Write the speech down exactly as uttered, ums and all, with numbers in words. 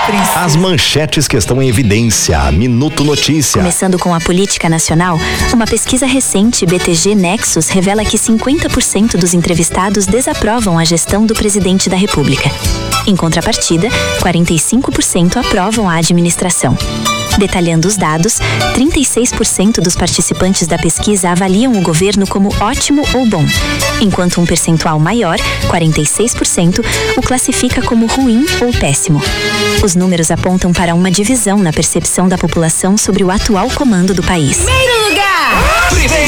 princesa. As manchetes que estão em evidência. Minuto Notícia. Começando com a política nacional, uma pesquisa recente B T G Nexus revela que cinquenta por cento dos entrevistados desaprovam a gestão do presidente da República. Em contrapartida, quarenta e cinco por cento aprovam a administração. Detalhando os dados, trinta e seis por cento dos participantes da pesquisa avaliam o governo como ótimo ou bom, enquanto um percentual maior, quarenta e seis por cento, o classifica como ruim ou péssimo. Os números apontam para uma divisão na percepção da população sobre o atual comando do país. Primeiro lugar! Primeiro